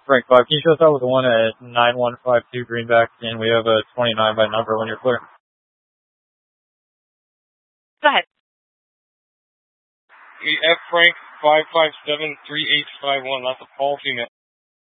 Frank 5, can you show us out with the one at 9152 Greenback, and we have a 29 by number when you're clear. Go ahead. F Frank 5573851, that's a Paul female.